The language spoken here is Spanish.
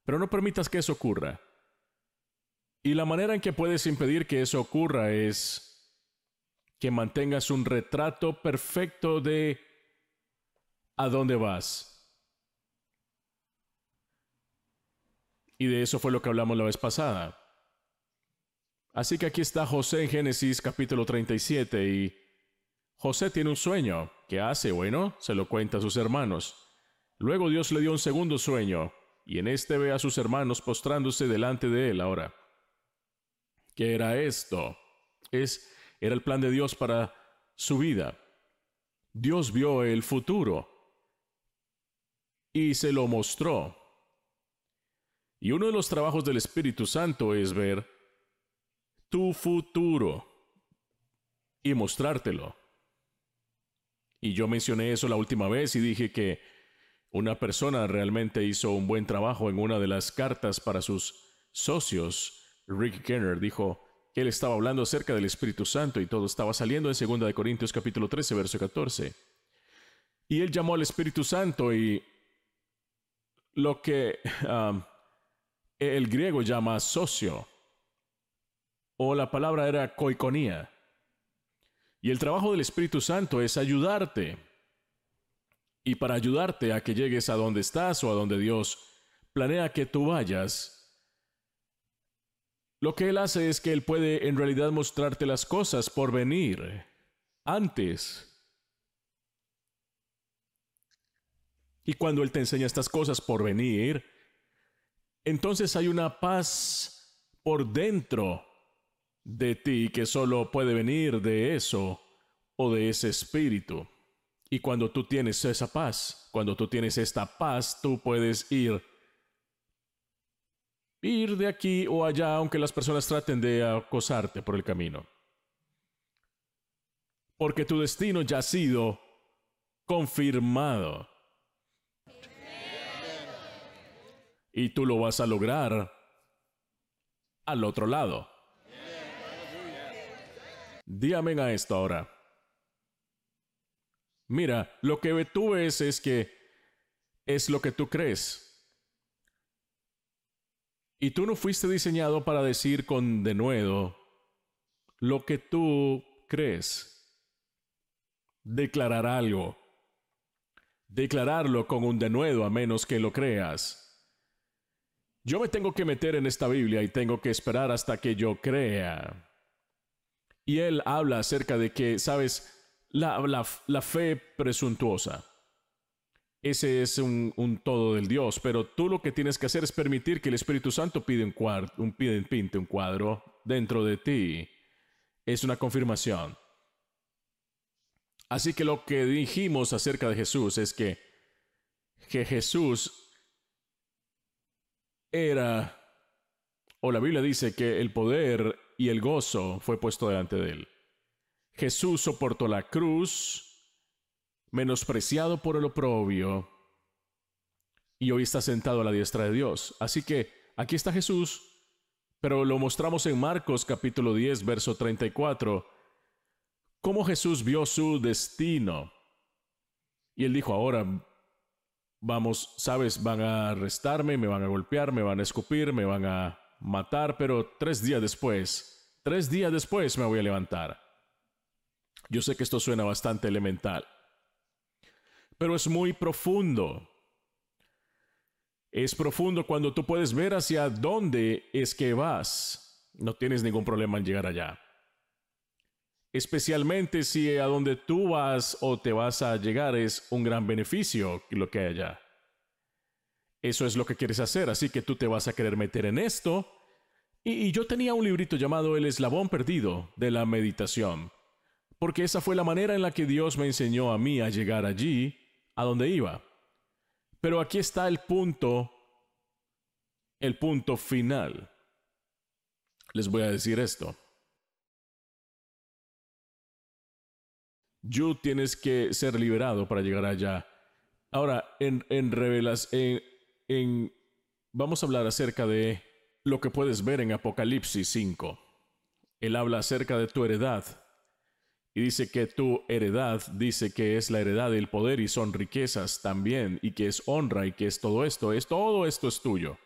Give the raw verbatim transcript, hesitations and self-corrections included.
Pero no permitas que eso ocurra. Y la manera en que puedes impedir que eso ocurra es que mantengas un retrato perfecto de a dónde vas. Y de eso fue lo que hablamos la vez pasada. Así que aquí está José en Génesis capítulo treinta y siete y José tiene un sueño. ¿Qué hace? Bueno, se lo cuenta a sus hermanos. Luego Dios le dio un segundo sueño y en este ve a sus hermanos postrándose delante de él. Ahora, ¿qué era esto? Es, era el plan de Dios para su vida. Dios vio el futuro y se lo mostró. Y uno de los trabajos del Espíritu Santo es ver tu futuro y mostrártelo. Y yo mencioné eso la última vez y dije que una persona realmente hizo un buen trabajo en una de las cartas para sus socios. Rick Kenner dijo que él estaba hablando acerca del Espíritu Santo y todo estaba saliendo en segunda de Corintios capítulo trece, verso catorce. Y él llamó al Espíritu Santo y lo que um, el griego llama socio, o la palabra era koikonía. Y el trabajo del Espíritu Santo es ayudarte. Y para ayudarte a que llegues a donde estás o a donde Dios planea que tú vayas, lo que Él hace es que Él puede en realidad mostrarte las cosas por venir antes. Y cuando Él te enseña estas cosas por venir, entonces hay una paz por dentro de ti que solo puede venir de eso o de ese espíritu. Y cuando tú tienes esa paz, cuando tú tienes esta paz, tú puedes ir ir de aquí o allá, aunque las personas traten de acosarte por el camino. Porque tu destino ya ha sido confirmado. Y tú lo vas a lograr al otro lado. Di amén a esto ahora. Mira, lo que tú ves es que es lo que tú crees. Y tú no fuiste diseñado para decir con denuedo lo que tú crees. Declarar algo. Declararlo con un denuedo a menos que lo creas. Yo me tengo que meter en esta Biblia y tengo que esperar hasta que yo crea. Y él habla acerca de que, ¿sabes? La, la, la fe presuntuosa. Ese es un, un todo del Dios, pero tú lo que tienes que hacer es permitir que el Espíritu Santo pide un cuadro, un, pide, pinte un cuadro dentro de ti. Es una confirmación. Así que lo que dijimos acerca de Jesús es que, que Jesús era, o la Biblia dice que el poder y el gozo fue puesto delante de él. Jesús soportó la cruz, menospreciado por el oprobio, y hoy está sentado a la diestra de Dios. Así que aquí está Jesús, pero lo mostramos en Marcos capítulo diez, verso treinta y cuatro, cómo Jesús vio su destino. Y él dijo, ahora vamos, sabes, van a arrestarme, me van a golpear, me van a escupir, me van a matar, pero tres días después, tres días después me voy a levantar. Yo sé que esto suena bastante elemental, pero es muy profundo. Es profundo cuando tú puedes ver hacia dónde es que vas. No tienes ningún problema en llegar allá. Especialmente si a donde tú vas o te vas a llegar es un gran beneficio lo que hay allá. Eso es lo que quieres hacer, así que tú te vas a querer meter en esto. Y, y yo tenía un librito llamado El Eslabón Perdido de la Meditación, porque esa fue la manera en la que Dios me enseñó a mí a llegar allí, a donde iba. Pero aquí está el punto, el punto final. Les voy a decir esto. Tú tienes que ser liberado para llegar allá. Ahora, en, en revelas, en, en, vamos a hablar acerca de lo que puedes ver en Apocalipsis cinco. Él habla acerca de tu heredad. Y dice que tu heredad, dice que es la heredad del poder y son riquezas también, y que es honra y que es todo esto. Es, todo esto es tuyo.